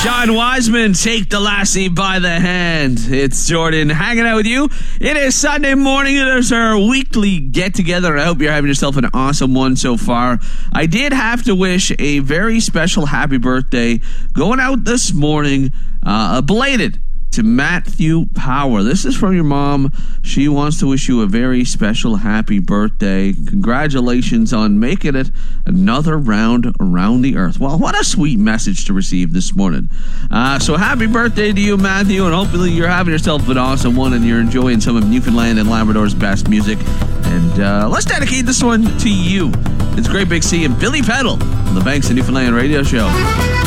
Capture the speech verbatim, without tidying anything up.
John Wiseman, take the lassie by the hand. It's Jordan hanging out with you. It is Sunday morning. It is our weekly get-together. I hope you're having yourself an awesome one so far. I did have to wish a very special happy birthday going out this morning, uh, belated, to Matthew Power. This is from your mom. She wants to wish you a very special happy birthday. Congratulations on making it another round around the earth. Well, what a sweet message to receive this morning. Uh, so happy birthday to you, Matthew, and hopefully you're having yourself an awesome one and you're enjoying some of Newfoundland and Labrador's best music. And uh, let's dedicate this one to you. It's Great Big C and Billy Peddle on the Banks of Newfoundland radio show.